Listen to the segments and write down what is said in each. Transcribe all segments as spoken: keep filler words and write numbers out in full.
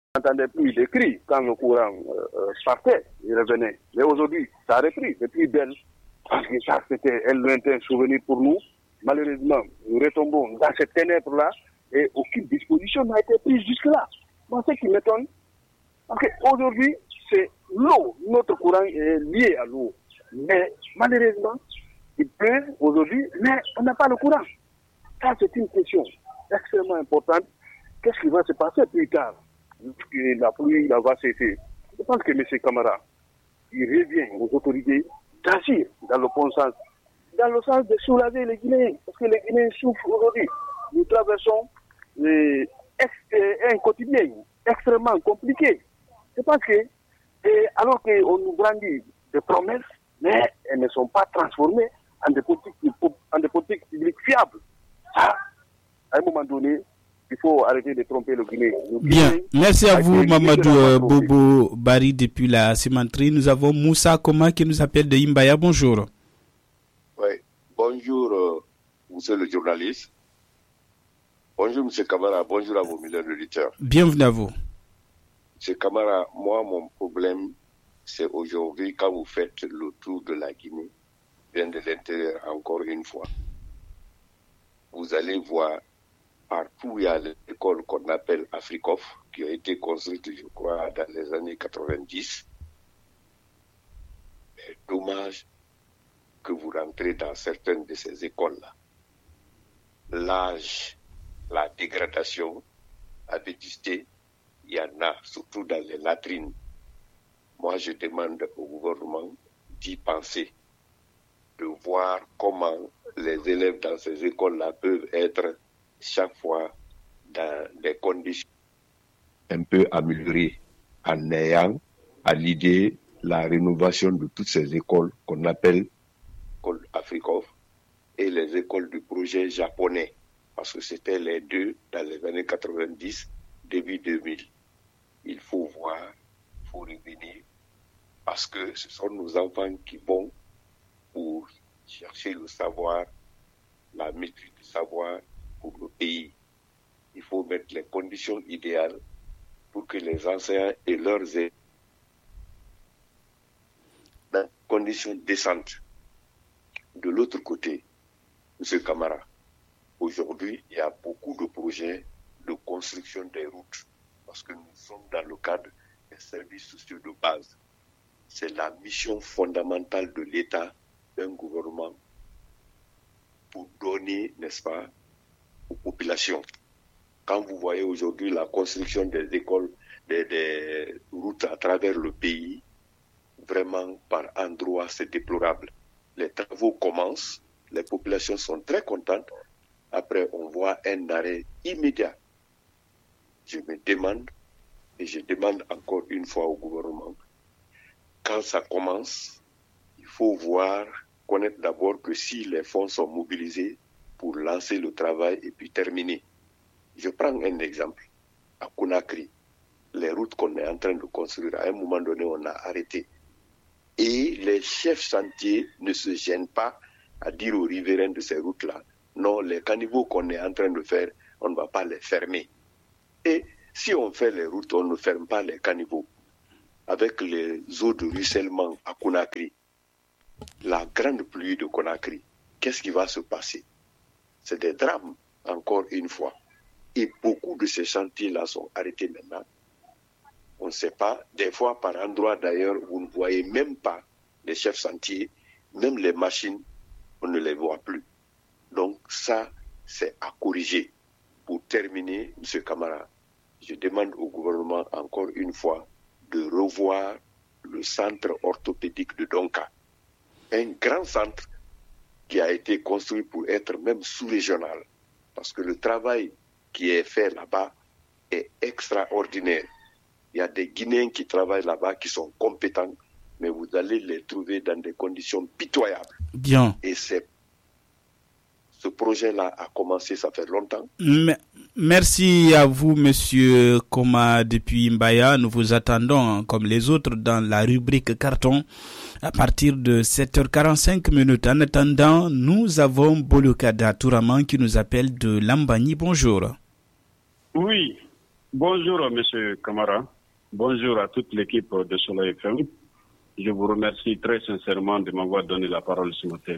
n'entendait plus des cris quand le courant euh, partait, il revenait. Mais aujourd'hui, ça a repris, c'est plus belle, parce que ça, c'était un lointain souvenir pour nous. Malheureusement, nous retombons dans cette ténèbre-là et aucune disposition n'a été prise jusque-là. Moi, ce qui m'étonne, parce qu'aujourd'hui, c'est l'eau, notre courant est lié à l'eau. Mais malheureusement, il pleut aujourd'hui, mais on n'a pas le courant. Ça, c'est une question extrêmement importante. Qu'est-ce qui va se passer plus tard? La pluie la va cesser. Je pense que M. Camara, il revient aux autorités d'agir dans le bon sens, dans le sens de soulager les Guinéens, parce que les Guinéens souffrent aujourd'hui. Nous traversons les, un quotidien extrêmement compliqué. C'est parce que, et alors qu'on nous brandit des promesses, mais elles ne sont pas transformées en des politiques, en des politiques publiques fiables. Ça, à un moment donné, il faut arrêter de tromper le Guinée. Le Bien, Guinée, merci à vous, Mamadou euh, Bobo Bari depuis la cimenterie. Nous avons Moussa Koma qui nous appelle de Imbaya. Bonjour. Oui, bonjour, euh, monsieur le journaliste. Bonjour, monsieur Camara. Bonjour à vos millions d'auditeurs. Bienvenue à vous. Monsieur Camara, moi, mon problème, c'est aujourd'hui, quand vous faites le tour de la Guinée, bien de l'intérieur, encore une fois, vous allez voir partout il y a l'école qu'on appelle Afrikof, qui a été construite, je crois, dans les années quatre-vingt-dix. C'est dommage que vous rentrez dans certaines de ces écoles-là. L'âge, la dégradation, la vétusté, il y en a, surtout dans les latrines. Moi, je demande au gouvernement d'y penser, de voir comment les élèves dans ces écoles-là peuvent être chaque fois dans des conditions un peu améliorées, en ayant à l'idée la rénovation de toutes ces écoles qu'on appelle écoles Afrikof et les écoles du projet japonais, parce que c'était les deux dans les années quatre-vingt-dix, début deux mille. Il faut voir, il faut revenir, parce que ce sont nos enfants qui vont pour chercher le savoir, la maîtrise du savoir pour le pays. Il faut mettre les conditions idéales pour que les enseignants et leurs élèves dans des conditions décentes. De l'autre côté, M. Camara, aujourd'hui, il y a beaucoup de projets de construction des routes, parce que nous sommes dans le cadre des services sociaux de base. C'est la mission fondamentale de l'État, d'un gouvernement, pour donner, n'est-ce pas, aux populations. Quand vous voyez aujourd'hui la construction des écoles, des, des routes à travers le pays, vraiment par endroits, c'est déplorable. Les travaux commencent, les populations sont très contentes. Après, on voit un arrêt immédiat. Je me demande, et je demande encore une fois au gouvernement, quand ça commence, il faut voir, connaître d'abord que si les fonds sont mobilisés pour lancer le travail et puis terminer. Je prends un exemple. À Conakry, les routes qu'on est en train de construire, à un moment donné, on a arrêté. Et les chefs chantiers ne se gênent pas à dire aux riverains de ces routes-là, non, les caniveaux qu'on est en train de faire, on ne va pas les fermer. Et si on fait les routes, on ne ferme pas les caniveaux. Avec les eaux de ruissellement à Conakry, la grande pluie de Conakry, qu'est-ce qui va se passer? C'est des drames, encore une fois. Et beaucoup de ces chantiers-là sont arrêtés maintenant. On ne sait pas, des fois par endroits d'ailleurs, vous ne voyez même pas les chefs chantiers, même les machines, on ne les voit plus. Donc ça, c'est à corriger. Pour terminer, M. Camara, je demande au gouvernement encore une fois de revoir le centre orthopédique de Donka. Un grand centre qui a été construit pour être même sous-régional. Parce que le travail qui est fait là-bas est extraordinaire. Il y a des Guinéens qui travaillent là-bas qui sont compétents, mais vous allez les trouver dans des conditions pitoyables. Bien. Et c'est ce projet-là a commencé, ça fait longtemps. M- Merci à vous, Monsieur Koma, depuis Mbaya. Nous vous attendons, comme les autres, dans la rubrique carton à partir de sept heures quarante-cinq minutes. En attendant, nous avons Bolokada Touraman qui nous appelle de Lambani. Bonjour. Oui, Bonjour, M. Camara. Bonjour à toute l'équipe de Soleil F M. Je vous remercie très sincèrement de m'avoir donné la parole ce matin.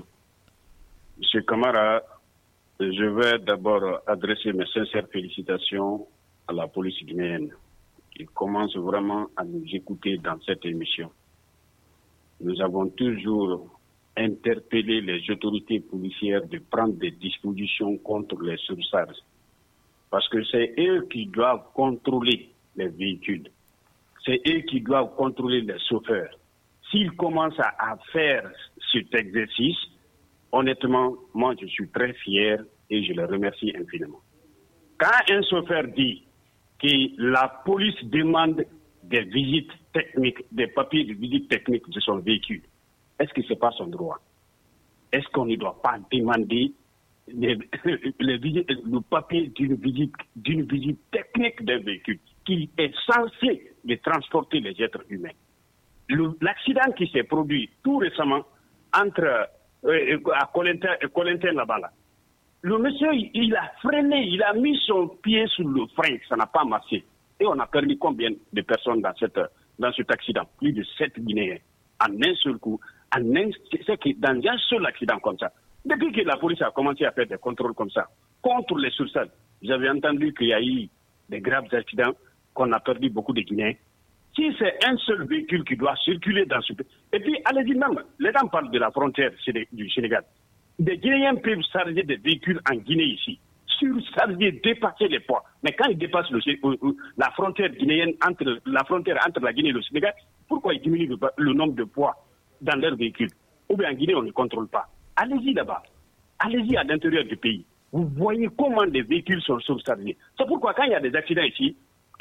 M. Camara, je vais d'abord adresser mes sincères félicitations à la police guinéenne qui commence vraiment à nous écouter dans cette émission. Nous avons toujours interpellé les autorités policières de prendre des dispositions contre les surcharges. Parce que c'est eux qui doivent contrôler les véhicules. C'est eux qui doivent contrôler les chauffeurs. S'ils commencent à, à faire cet exercice, honnêtement, moi je suis très fier et je les remercie infiniment. Quand un chauffeur dit que la police demande des visites techniques, des papiers de visite technique de son véhicule, est-ce que ce n'est pas son droit? Est-ce qu'on ne doit pas demander les, les visites, le papier d'une visite, d'une visite technique d'un véhicule qui est censé de transporter les êtres humains? Le, l'accident qui s'est produit tout récemment entre euh, à Colentin, Colentin là-bas, là, le monsieur, il, il a freiné, il a mis son pied sur le frein, ça n'a pas marché. Et on a perdu combien de personnes dans, cette, dans cet accident? Plus de sept Guinéens. En un seul coup, en un, c'est que dans un seul accident comme ça. Depuis que la police a commencé à faire des contrôles comme ça, contre les surcharges, j'avais entendu qu'il y a eu des graves accidents, qu'on a perdu beaucoup de Guinéens. Si c'est un seul véhicule qui doit circuler dans ce pays, et puis allez-y même, les gens parlent de la frontière du Sénégal. Des Guinéens peuvent charger des véhicules en Guinée ici, surcharger, dépasser les poids. Mais quand ils dépassent le, la frontière guinéenne, entre la frontière entre la Guinée et le Sénégal, pourquoi ils diminuent le, le nombre de poids dans leurs véhicules? Ou bien en Guinée, on ne contrôle pas. Allez-y là-bas. Allez-y à l'intérieur du pays. Vous voyez comment les véhicules sont surchargés. C'est pourquoi quand il y a des accidents ici,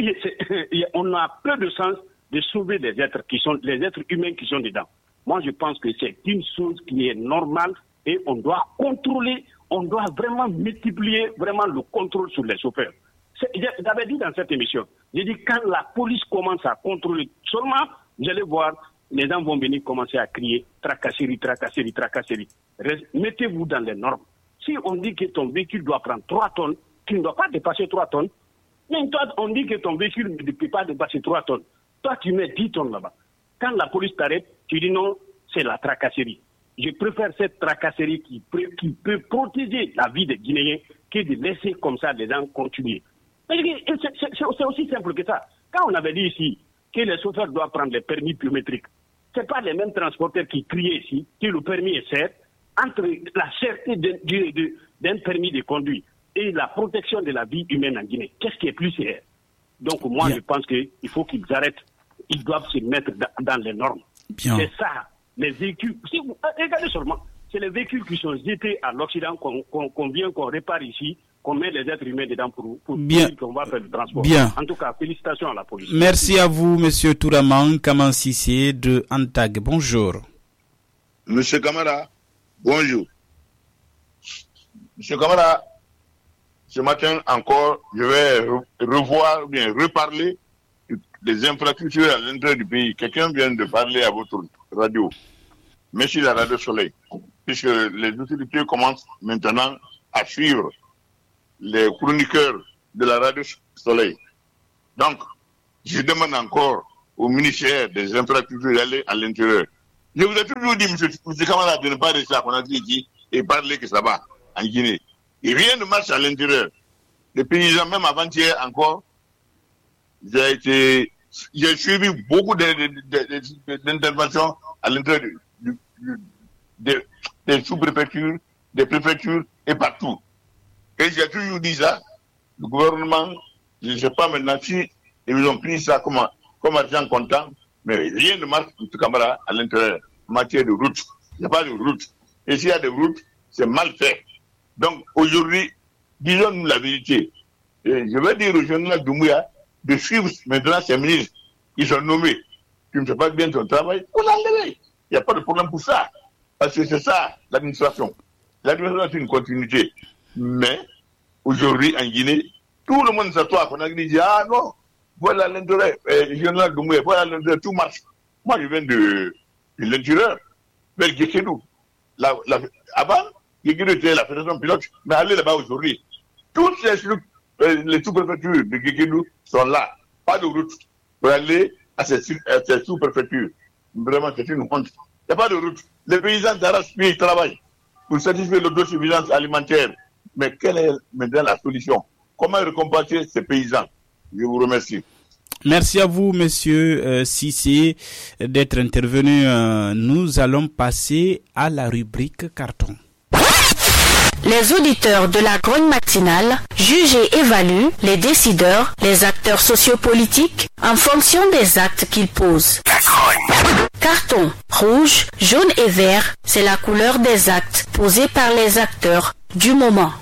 on a peu de sens de sauver les êtres qui sont les êtres humains qui sont dedans. Moi, je pense que c'est une chose qui est normale et on doit contrôler, on doit vraiment multiplier vraiment le contrôle sur les chauffeurs. J'avais dit dans cette émission, j'ai dit quand la police commence à contrôler, seulement vous allez voir, les gens vont venir commencer à crier tracasserie, tracasserie, tracasserie. Mettez-vous dans les normes. Si on dit que ton véhicule doit prendre trois tonnes, tu ne dois pas dépasser trois tonnes. Mais toi, on dit que ton véhicule ne peut pas dépasser trois tonnes. Toi, tu mets dix tonnes là-bas. Quand la police t'arrête, tu dis non, c'est la tracasserie. Je préfère cette tracasserie qui peut, qui peut protéger la vie des Guinéens que de laisser comme ça les gens continuer. C'est aussi simple que ça. Quand on avait dit ici que les chauffeurs doivent prendre les permis biométriques, ce n'est pas les mêmes transporteurs qui criaient ici que le permis est cher, entre la cherté d'un permis de conduire et la protection de la vie humaine en Guinée. Qu'est-ce qui est plus cher? Donc moi, Bien. je pense qu'il faut qu'ils arrêtent. Ils doivent se mettre dans les normes. Bien. C'est ça. Les véhicules, si vous, regardez seulement, c'est les véhicules qui sont jetés à l'Occident qu'on, qu'on, qu'on vient, qu'on répare ici, qu'on met les êtres humains dedans pour, pour Bien. dire qu'on va faire le transport. Bien. En tout cas, félicitations à la police. Merci à vous, Monsieur Touraman Kamansissé de Antag. Bonjour. Monsieur Camara, bonjour. Monsieur Camara, ce matin encore, je vais revoir, ou bien reparler des infrastructures à l'intérieur du pays. Quelqu'un vient de parler à votre radio. Merci la radio Soleil. Puisque les autorités commencent maintenant à suivre les chroniqueurs de la radio Soleil. Donc, je demande encore au ministère des infrastructures d'aller à l'intérieur. Je vous ai toujours dit, monsieur, monsieur Kamala, de ne pas rester à Conakry ici et parler que ça va en Guinée. Et rien ne marche à l'intérieur. Les paysans, même avant-hier encore, j'ai été, j'ai suivi beaucoup d'interventions à l'intérieur du, du, des, des sous-préfectures, des préfectures et partout. Et j'ai toujours dit ça, le gouvernement, je ne sais pas maintenant si ils ont pris ça comme, comme argent comptant, mais rien ne marche, M. Camara, à l'intérieur, en matière de route. Il n'y a pas de route. Et s'il y a des routes, c'est mal fait. Donc, aujourd'hui, disons-nous la vérité. Et je vais dire au général Doumbouya de suivre maintenant ces ministres qui sont nommés. Tu ne fais pas bien ton travail, on l'enlève. Il n'y a pas de problème pour ça. Parce que c'est ça, l'administration. L'administration, c'est une continuité. Mais, aujourd'hui, en Guinée, tout le monde s'assoit qu'on a dit, ah non, voilà l'intérêt, le général Doumbouya, voilà l'intérêt, tout marche. Moi, je viens de, de l'intérieur, vers Guékédou. La, la, avant, Guékédou était la fédération pilote, mais allez là-bas aujourd'hui. Toutes les, les sous-préfectures de Guéguédou sont là. Pas de route pour aller à ces, à ces sous-préfectures. Vraiment, c'est une honte. Il n'y a pas de route. Les paysans d'Arrache-Pied, ils travaillent pour satisfaire l'autosuffisance alimentaire. Mais quelle est maintenant la solution? Comment récompenser ces paysans? Je vous remercie. Merci à vous, monsieur euh, Cissé, d'être intervenu. Euh, nous allons passer à la rubrique carton. Les auditeurs de la grogne matinale jugent et évaluent les décideurs, les acteurs sociopolitiques en fonction des actes qu'ils posent. Carton, rouge, jaune et vert, c'est la couleur des actes posés par les acteurs du moment.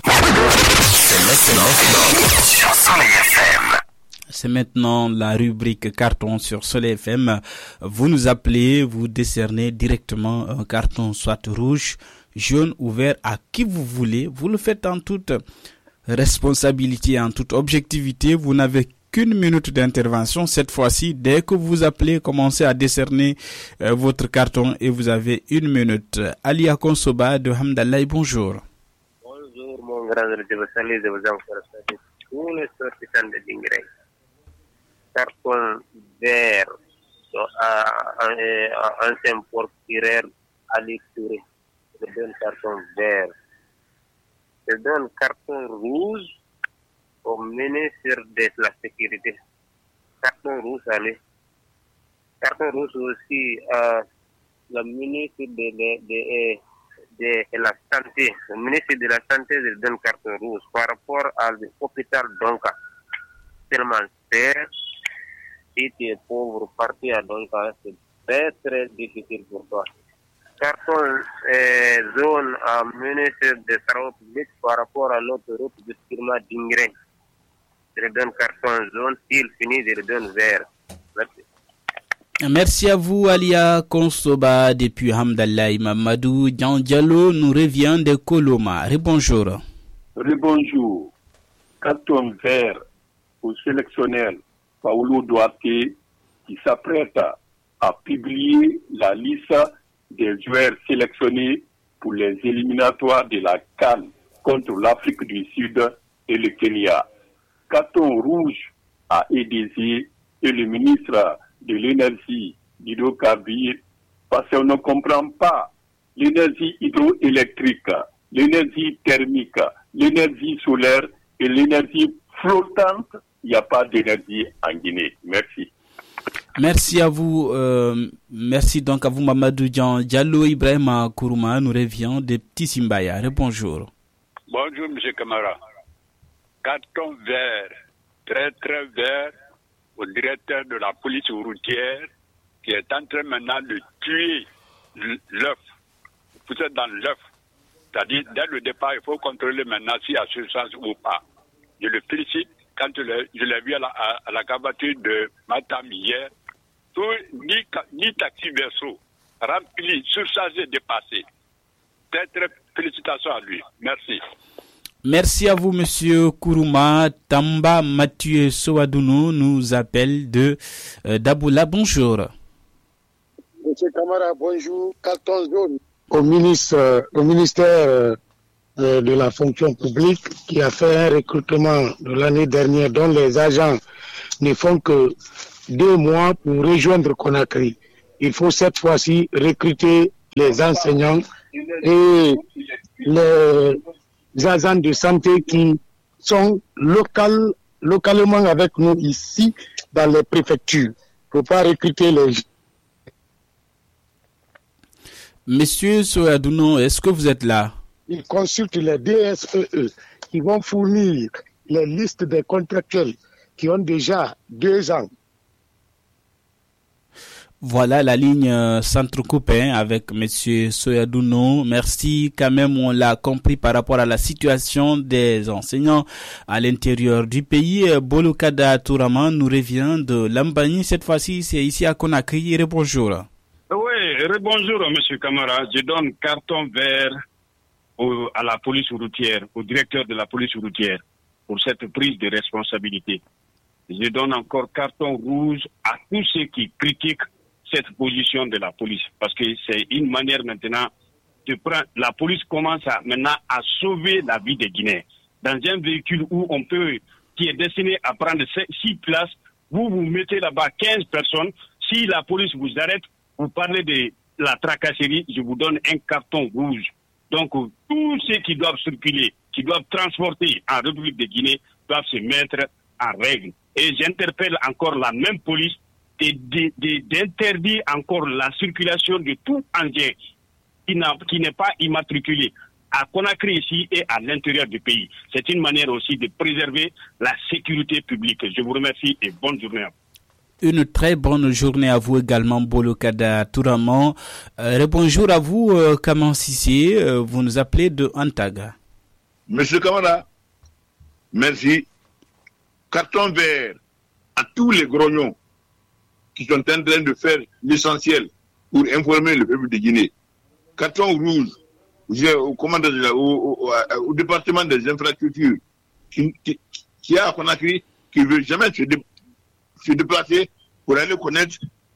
C'est maintenant la rubrique carton sur Soleil F M. Vous nous appelez, vous décernez directement un carton soit rouge, jaune ou vert à qui vous voulez. Vous le faites en toute responsabilité, en toute objectivité. Vous n'avez qu'une minute d'intervention. Cette fois-ci, dès que vous appelez, commencez à décerner euh, votre carton et vous avez une minute. Ali Akonsoba de Hamdallah, bonjour. Bonjour mon grand, je vous salue, je vous encourage tous les sortissants de Dingré. Carton vert, ancien procureur Ali Touré. Je donne carton vert. Je donne carton rouge au ministre de la Sécurité. Carton rouge, allez. Carton rouge aussi à le ministre de, de, de, de, de la Santé. Le ministre de la Santé, je donne carton rouge par rapport à l'hôpital Donka. Tellement cher. Si tu es pauvre, parti à Donka, c'est très très difficile pour toi. Carton euh, zone à ministre des Travaux publics par rapport à l'autoroute de Sirma d'Ingré. Je le donne carton zone, s'il finit, je le donne vert. Merci. Merci à vous, Alia Konsoba, depuis Hamdallah. Mamadou Diallo nous revient de Koloma. Rebonjour. Rebonjour. Carton vert au sélectionneur Paulo Duarte qui s'apprête à publier la liste des joueurs sélectionnés pour les éliminatoires de la CAN contre l'Afrique du Sud et le Kenya. Carton rouge à E D C et le ministre de l'énergie, Guido Kabir, parce qu'on ne comprend pas l'énergie hydroélectrique, l'énergie thermique, l'énergie solaire et l'énergie flottante. Il n'y a pas d'énergie en Guinée. Merci. Merci à vous. Euh, merci donc à vous, Mamadou Diallo. Ibrahima Kourouma nous revient de Petit Simbaya. Bonjour. Bonjour, M. Camara. Carton vert, très très vert, au directeur de la police routière qui est en train maintenant de tuer l'œuf. Vous êtes dans l'œuf. C'est-à-dire, dès le départ, il faut contrôler maintenant s'il y a substance ou pas. Je le félicite. Quand je l'ai, je l'ai vu à la, à, à la cabature de Matam hier, tout, ni, ni taxi verso, rempli, surchargé, dépassé. Très, très félicitations à lui. Merci. Merci à vous, Monsieur Kourouma. Tamba Mathieu Sowadounou nous appelle de euh, Daboula. Bonjour. Monsieur Camara, bonjour. Carton jaune. Au ministre, au ministère euh, de la fonction publique qui a fait un recrutement de l'année dernière dont les agents ne font que deux mois pour rejoindre Conakry. Il faut cette fois-ci recruter les enseignants et les agents de santé qui sont local, localement avec nous ici dans les préfectures. Il ne faut pas recruter les gens. Monsieur Soyadouno, est-ce que vous êtes là? Ils consultent les D S E E qui vont fournir les listes des contractuels qui ont déjà deux ans. Voilà la ligne s'entrecoupée avec Monsieur Soyadouno. Merci quand même, on l'a compris par rapport à la situation des enseignants à l'intérieur du pays. Bolokada Touraman nous revient de Lambani. Cette fois-ci, c'est ici à Conakry. Rebonjour. Oui, rebonjour, Monsieur Camara. Je donne carton vert au, à la police routière, au directeur de la police routière, pour cette prise de responsabilité. Je donne encore carton rouge à tous ceux qui critiquent cette position de la police, parce que c'est une manière maintenant de prendre. La police commence à, maintenant à sauver la vie des Guinéens. Dans un véhicule où on peut qui est destiné à prendre six places, vous vous mettez là-bas quinze personnes. Si la police vous arrête, vous parlez de la tracasserie, je vous donne un carton rouge. Donc, tous ceux qui doivent circuler, qui doivent transporter en République de Guinée, doivent se mettre en règle. Et j'interpelle encore la même police d'interdire encore la circulation de tout engin qui, qui n'est pas immatriculé à Conakry ici et à l'intérieur du pays. C'est une manière aussi de préserver la sécurité publique. Je vous remercie et bonne journée à vous. Une très bonne journée à vous également, Bolokada Touraman. Euh, bonjour à vous, euh, Kaman Sissé, euh, vous nous appelez de Antaga. Monsieur Kamara, merci. Carton vert à tous les grognons qui sont en train de faire l'essentiel pour informer le peuple de Guinée. Carton rouge au, au, au, au département des infrastructures qui, qui, qui a à Conakry, qui ne veut jamais se, dé, se déplacer pour aller connaître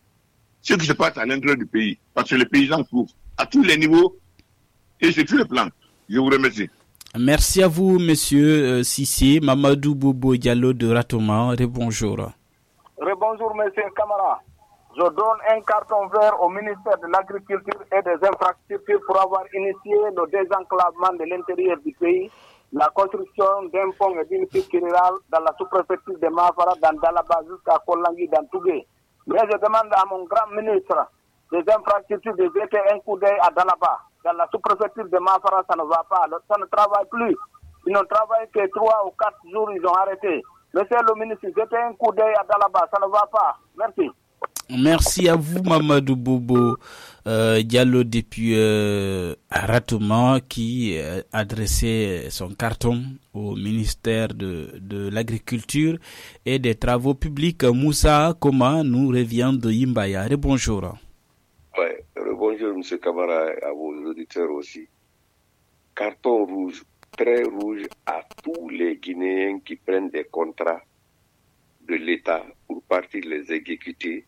ce qui se passe à l'intérieur du pays. Parce que les paysans souffrent à tous les niveaux et sur tous les plans. Je vous remercie. Merci à vous, monsieur euh, Sissé. Mamadou Bobo Diallo de Ratoma. Rebonjour. Rebonjour, monsieur Kamara. Je donne un carton vert au ministère de l'Agriculture et des Infrastructures pour avoir initié le désenclavement de l'intérieur du pays, la construction d'un pont et d'une piste rurale dans la sous-préfecture de Mafara, dans Dalaba jusqu'à Kolangui, dans Tougué. Mais je demande à mon grand ministre des Infrastructures de jeter un coup d'œil à Dalaba. Dans la sous-préfecture de Mafara, ça ne va pas, ça ne travaille plus. Ils n'ont travaillé que trois ou quatre jours, ils ont arrêté. Monsieur le ministre, jetez un coup d'œil à Dalaba, ça ne va pas. Merci. Merci à vous, Mamadou Bobo euh, Diallo depuis euh, Ratoma, qui euh, adressait son carton au ministère de, de l'Agriculture et des Travaux Publics. Moussa Koma nous revient de Yimbaya. Bonjour. Ouais, bonjour, M. Kamara, à vos auditeurs aussi. Carton rouge, très rouge à tous les Guinéens qui prennent des contrats de l'État pour partir les exécuter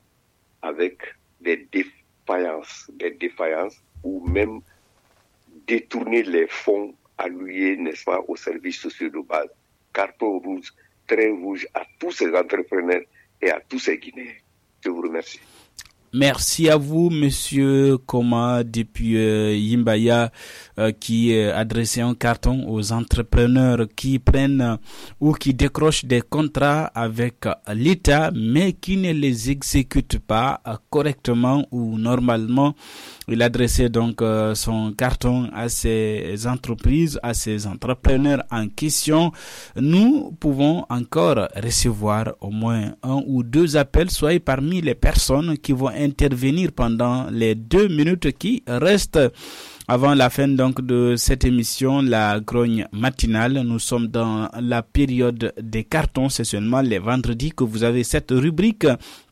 avec des défaillances, des défaillances ou même détourner les fonds alloués, n'est-ce pas, aux services sociaux de base. Carton rouge, très rouge à tous ces entrepreneurs et à tous ces Guinéens. Je vous remercie. Merci à vous, monsieur Koma, depuis euh, Yimbaya, euh, qui euh, adressait un carton aux entrepreneurs qui prennent euh, ou qui décrochent des contrats avec euh, l'État, mais qui ne les exécutent pas euh, correctement ou normalement. Il adressait donc euh, son carton à ces entreprises, à ces entrepreneurs en question. Nous pouvons encore recevoir au moins un ou deux appels, soit parmi les personnes qui vont intervenir pendant les deux minutes qui restent avant la fin donc de cette émission, la grogne matinale. Nous sommes dans la période des cartons. C'est seulement les vendredis que vous avez cette rubrique.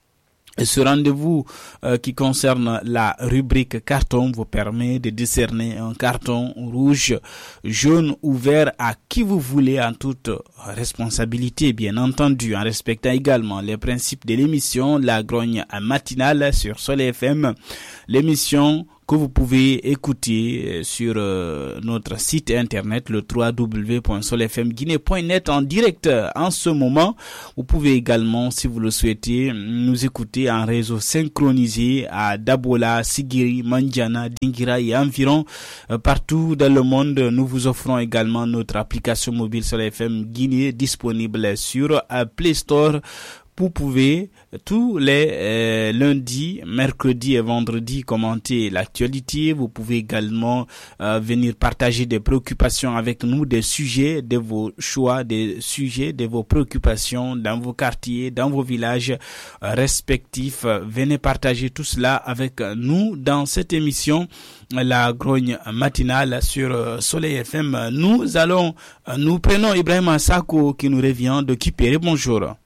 Et ce rendez-vous euh, qui concerne la rubrique carton vous permet de discerner un carton rouge, jaune ou vert à qui vous voulez en toute responsabilité, bien entendu, en respectant également les principes de l'émission, la grogne matinale sur Soleil F M, l'émission que vous pouvez écouter sur euh, notre site internet, le w w w point soleil f m guinée point net en direct en ce moment. Vous pouvez également, si vous le souhaitez, nous écouter en réseau synchronisé à Dabola, Sigiri, Mandiana, Dingira et environ euh, partout dans le monde. Nous vous offrons également notre application mobile Soleil F M Guinée disponible sur euh, Play Store. Vous pouvez tous les euh, lundis, mercredis et vendredis commenter l'actualité. Vous pouvez également euh, venir partager des préoccupations avec nous, des sujets de vos choix, des sujets de vos préoccupations dans vos quartiers, dans vos villages euh, respectifs. Venez partager tout cela avec nous dans cette émission, la grogne matinale sur euh, Soleil F M. Nous allons, euh, nous prenons Ibrahim Assako qui nous revient de Kipere. Bonjour.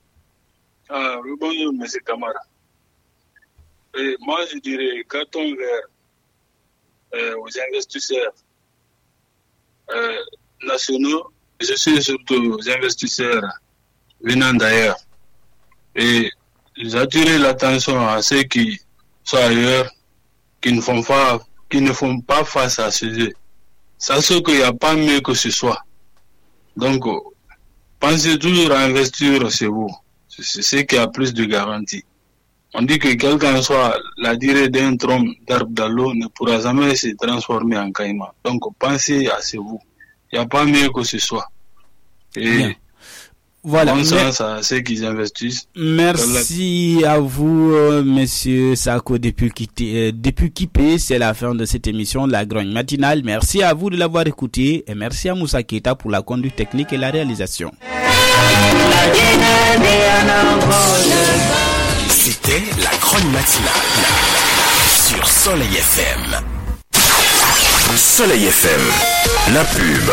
Ah, bonjour, M. Kamara. Et moi, je dirais carton vert euh, aux investisseurs euh, nationaux. Je suis surtout aux investisseurs venant d'ailleurs. Et j'attire l'attention à ceux qui sont ailleurs, qui ne font pas, qui ne font pas face à ce jeu. Sachant qu'il n'y a pas mieux que ce soit. Donc, pensez toujours à investir chez vous. C'est ce qui a plus de garantie. On dit que quelle qu'en soit la durée d'un tronc d'arbre dans l'eau ne pourra jamais se transformer en caïman. Donc pensez à chez vous. Il n'y a pas mieux que ce soit. Et Bien. Voilà. bon Mais- sens à ceux qui investissent. Merci à vous, euh, monsieur Sako, depuis Kité- euh, depuis Kipé. C'est la fin de cette émission de la Grogne Matinale. Merci à vous de l'avoir écouté et merci à Moussa Keita pour la conduite technique et la réalisation. C'était la Grogne Matinale sur Soleil F M. Soleil F M, la pub.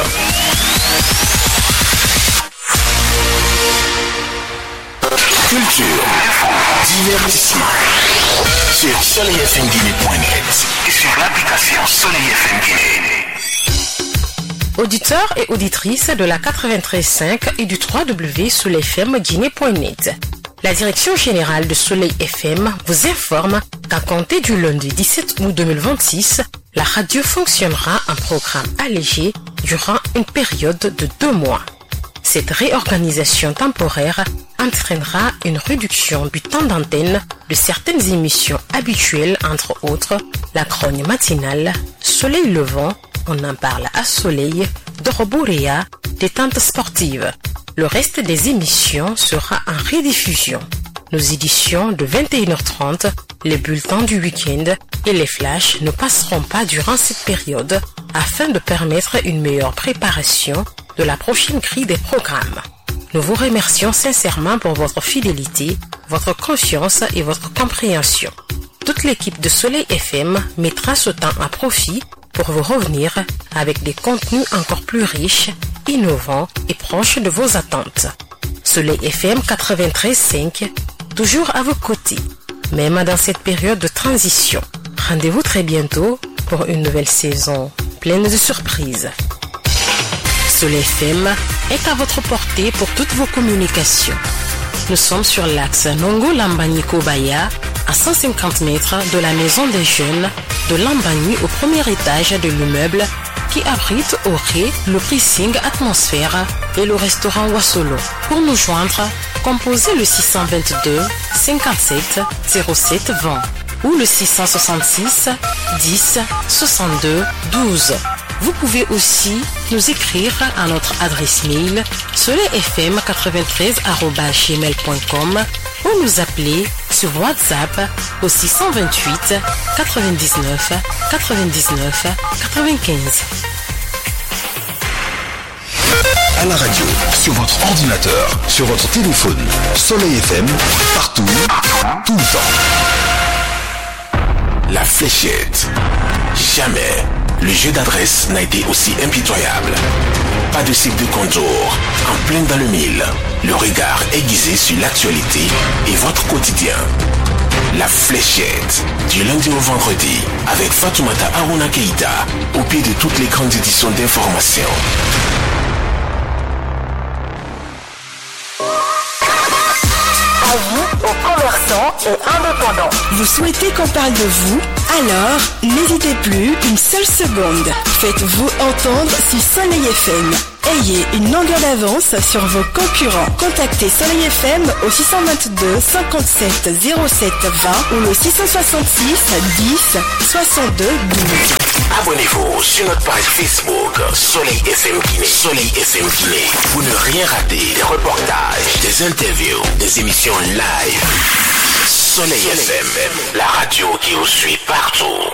Culture, divertissement sur soleil f m guinée point net et sur l'application Soleil F M Guinée. Auditeurs et auditrices de la quatre-vingt-treize virgule cinq et du w w w point soleil f m guinée point net. La direction générale de Soleil F M vous informe qu'à compter du lundi dix-sept août deux mille vingt-six, la radio fonctionnera en programme allégé durant une période de deux mois. Cette réorganisation temporaire entraînera une réduction du temps d'antenne de certaines émissions habituelles, entre autres la Grogne Matinale, Soleil Levant, On en parle à Soleil, Doroborea, Détente sportive. Le reste des émissions sera en rediffusion. Nos éditions de vingt et une heures trente, les bulletins du week-end et les flashs ne passeront pas durant cette période afin de permettre une meilleure préparation de la prochaine grille des programmes. Nous vous remercions sincèrement pour votre fidélité, votre confiance et votre compréhension. Toute l'équipe de Soleil F M mettra ce temps à profit pour vous revenir avec des contenus encore plus riches, innovants et proches de vos attentes. Soleil F M quatre-vingt-treize virgule cinq, toujours à vos côtés, même dans cette période de transition. Rendez-vous très bientôt pour une nouvelle saison pleine de surprises. Soleil F M est à votre portée pour toutes vos communications. Nous sommes sur l'axe Nongo-Lambani-Kobaya, à cent cinquante mètres de la maison des jeunes de Lambani au premier étage de l'immeuble qui abrite au rez le pricing Atmosphère et le restaurant Wassolo. Pour nous joindre, composez le six cent vingt-deux cinquante-sept zéro sept vingt ou le six cent soixante-six dix soixante-deux douze. Vous pouvez aussi nous écrire à notre adresse mail soleilfm quatre-vingt-treize arobase gmail point com ou nous appeler sur WhatsApp au six cent vingt-huit quatre-vingt-dix-neuf quatre-vingt-dix-neuf quatre-vingt-quinze. À la radio, sur votre ordinateur, sur votre téléphone, Soleil F M, partout, tout le temps. La fléchette. Jamais le jeu d'adresse n'a été aussi impitoyable. Pas de cycle de contour, en plein dans le mille. Le regard aiguisé sur l'actualité et votre quotidien. La fléchette, du lundi au vendredi, avec Fatoumata Aruna Keïta, au pied de toutes les grandes éditions d'information. À vous, aux commerçants et indépendants. Vous souhaitez qu'on parle de vous? Alors, n'hésitez plus une seule seconde. Faites-vous entendre sur Soleil F M. Ayez une longueur d'avance sur vos concurrents. Contactez Soleil F M au six cent vingt-deux cinquante-sept zéro sept vingt ou le six cent soixante-six dix soixante-deux douze. Abonnez-vous sur notre page Facebook Soleil F M Guinée. Soleil F M Guinée. Pour ne rien rater des reportages, des interviews, des émissions live. Soleil F M, la radio qui vous suit partout.